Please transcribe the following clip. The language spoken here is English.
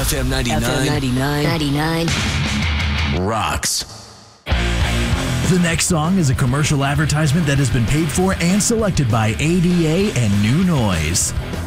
FM 99. FM 99. Rocks. The next song is a commercial advertisement that has been paid for and selected by ADA and New Noise.